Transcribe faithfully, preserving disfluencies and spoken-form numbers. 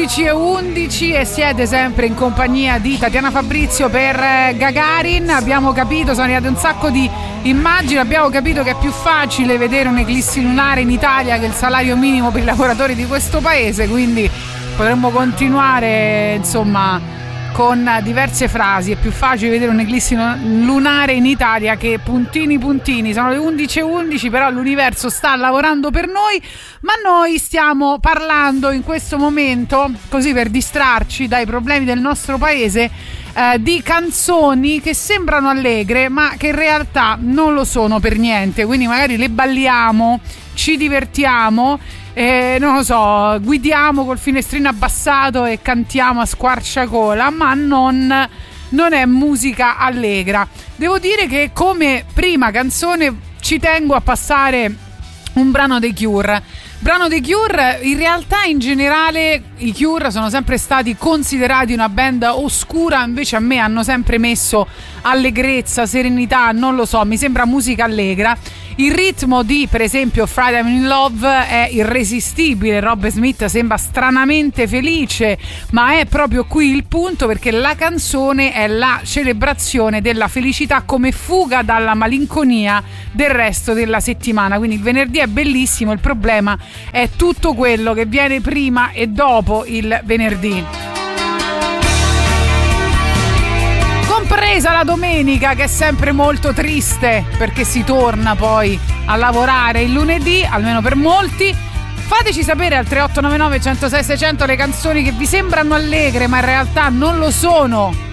undici e undici e siete sempre in compagnia di Tatiana Fabrizio per Gagarin. Abbiamo capito, sono arrivate un sacco di immagini, abbiamo capito che è più facile vedere un'eclissi lunare in Italia che il salario minimo per i lavoratori di questo paese, quindi potremmo continuare insomma con diverse frasi. È più facile vedere un'eclissi lunare in Italia che puntini puntini. Sono le undici e undici, però l'universo sta lavorando per noi, ma noi stiamo parlando in questo momento, così per distrarci dai problemi del nostro paese, eh, di canzoni che sembrano allegre ma che in realtà non lo sono per niente. Quindi magari le balliamo, ci divertiamo, Eh, non lo so, guidiamo col finestrino abbassato e cantiamo a squarciagola, ma non, non è musica allegra. Devo dire che come prima canzone ci tengo a passare un brano dei Cure. Brano dei Cure, in realtà in generale i Cure sono sempre stati considerati una band oscura, invece a me hanno sempre messo allegrezza, serenità, non lo so, mi sembra musica allegra. Il ritmo di, per esempio, Friday I'm in Love è irresistibile, Rob Smith sembra stranamente felice, ma è proprio qui il punto, perché la canzone è la celebrazione della felicità come fuga dalla malinconia del resto della settimana. Quindi il venerdì è bellissimo, il problema è tutto quello che viene prima e dopo il venerdì, compresa la domenica, che è sempre molto triste perché si torna poi a lavorare il lunedì, almeno per molti. Fateci sapere al tre otto nove nove, uno zero sei, sei zero zero le canzoni che vi sembrano allegre ma in realtà non lo sono